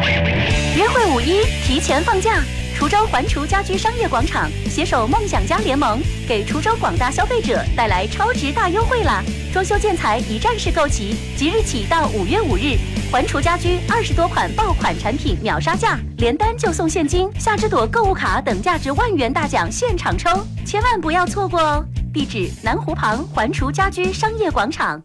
约会5·1提前放假，滁州环滁家居商业广场携手梦想家联盟，给滁州广大消费者带来超值大优惠啦！装修建材一站式购齐，即日起到5月5日，环滁家居20多款爆款产品秒杀价，连单就送现金、夏之朵购物卡等价值万元大奖现场抽，千万不要错过哦！地址：南湖旁环滁家居商业广场。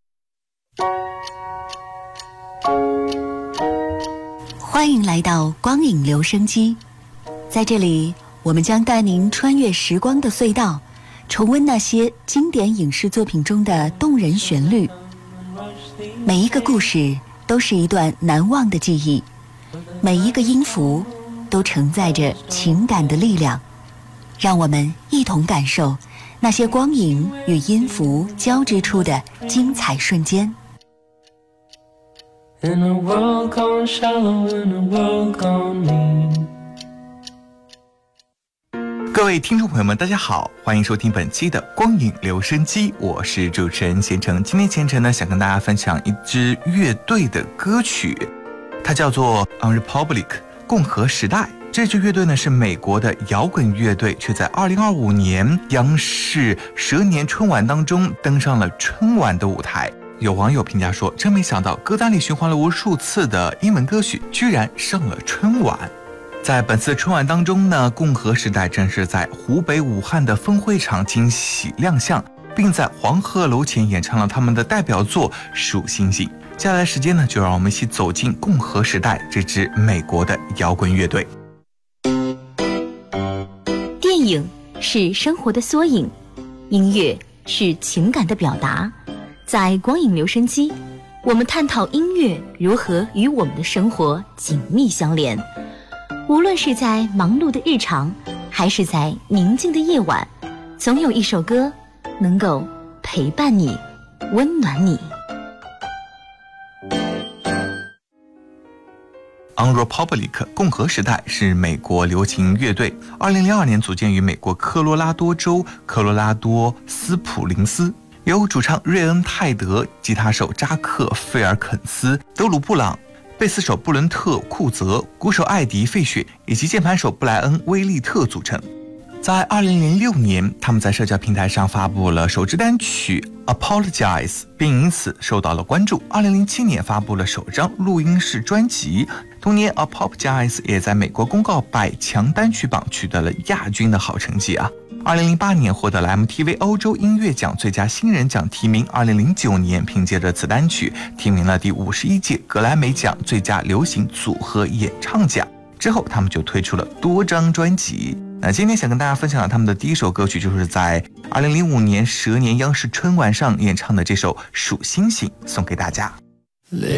欢迎来到光影留声机，在这里我们将带您穿越时光的隧道，重温那些经典影视作品中的动人旋律。每一个故事都是一段难忘的记忆，每一个音符都承载着情感的力量。让我们一同感受那些光影与音符交织出的精彩瞬间。 In a world gone shallow, in a world gone mean。 各位听众朋友们大家好，欢迎收听本期的光影留声机，我是主持人贤成。今天贤成呢想跟大家分享一支乐队的歌曲，它叫做 Unrepublic 共和时代。这支乐队呢是美国的摇滚乐队，却在2025年央视蛇年春晚当中登上了春晚的舞台。有网友评价说，真没想到歌单里循环了无数次的英文歌曲居然上了春晚。在本次春晚当中呢，共和时代正是在湖北武汉的分会场惊喜亮相，并在黄鹤楼前演唱了他们的代表作《数星星》。接下来时间呢，就让我们一起走进共和时代这支美国的摇滚乐队。 电影是生活的缩影，音乐是情感的表达。在光影留声机，我们探讨音乐如何与我们的生活紧密相连。无论是在忙碌的日常，还是在宁静的夜晚，总有一首歌能够陪伴你，温暖你。 Unrepublic 共和时代是美国流行乐队，2002年组建于美国科罗拉多州科罗拉多斯普林斯，由主唱瑞恩·泰德、吉他手扎克·费尔肯斯、德鲁·布朗、贝斯手布伦特·库泽、鼓手艾迪·费雪以及键盘手布莱恩·威利特组成。在2006年，他们在社交平台上发布了首支单曲 Apologize， 并因此受到了关注。2007年发布了首张录音室专辑，同年 Apologize 也在美国公告100强单曲榜取得了亚军的好成绩啊。2008年获得了 MTV 欧洲音乐奖最佳新人奖提名，2009年凭借着此单曲提名了第51届格莱美奖最佳流行组合演唱奖。之后他们就推出了多张专辑。那今天想跟大家分享的他们的第一首歌曲，就是在2005年蛇年央视春晚上演唱的这首《数星星》，送给大家。